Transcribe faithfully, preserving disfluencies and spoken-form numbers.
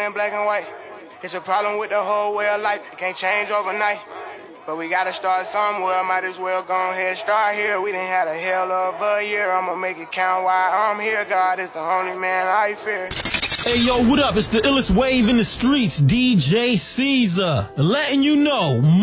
in black and white. It's a problem with the whole way of life. It can't change overnight. But we gotta start somewhere. Might as well go ahead, start here. We done had a hell of a year. I'ma make it count while I'm here. God is the only man I fear. Hey yo, what up? It's the illest wave in the streets, D J Caesar, letting you know